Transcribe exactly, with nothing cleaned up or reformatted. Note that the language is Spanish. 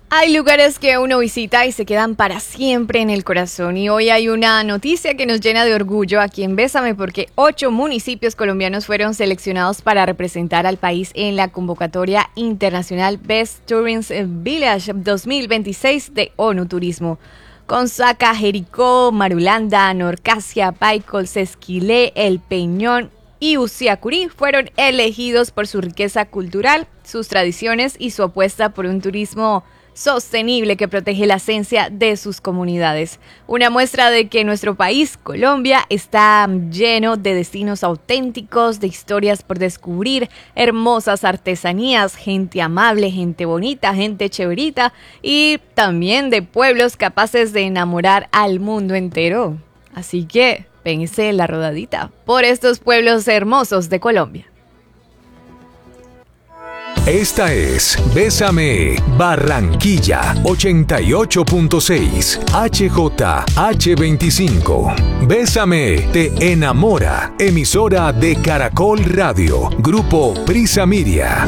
Hay lugares que uno visita y se quedan para siempre en el corazón, y hoy hay una noticia que nos llena de orgullo aquí en Bésame, porque ocho municipios colombianos fueron seleccionados para representar al país en la convocatoria internacional Best Tourism Village dos mil veintiséis de ONU Turismo. Consaca, Jericó, Marulanda, Norcasia, Paicol, Sesquilé, El Peñón y Usiacurí fueron elegidos por su riqueza cultural, sus tradiciones y su apuesta por un turismo sostenible que protege la esencia de sus comunidades. Una muestra de que nuestro país, Colombia, está lleno de destinos auténticos, de historias por descubrir, hermosas artesanías, gente amable, gente bonita, gente chéverita y también de pueblos capaces de enamorar al mundo entero. Así que péguese la rodadita por estos pueblos hermosos de Colombia. Esta es Bésame Barranquilla ochenta y ocho punto seis H J H veinticinco. Bésame te enamora. Emisora de Caracol Radio. Grupo Prisa Media.